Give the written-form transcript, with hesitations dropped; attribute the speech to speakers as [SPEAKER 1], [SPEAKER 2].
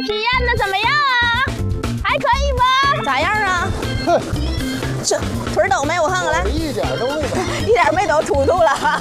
[SPEAKER 1] 实验的怎么样啊？还可以吧？
[SPEAKER 2] 咋样啊？
[SPEAKER 3] 哼，
[SPEAKER 2] 这腿抖没？我看看来，
[SPEAKER 3] 一点都没抖。
[SPEAKER 2] 一点没抖，突突了。